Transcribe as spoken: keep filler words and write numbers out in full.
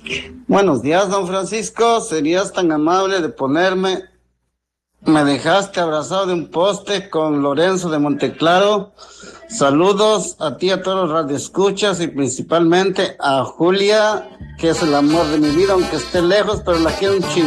Buenos días, don Francisco. ¿Serías tan amable de ponerme? Me dejaste abrazado de un poste con Lorenzo de Monteclaro. Saludos a ti, a todos los radioescuchas y principalmente a Julia, que es el amor de mi vida, aunque esté lejos, pero la quiero un chingo.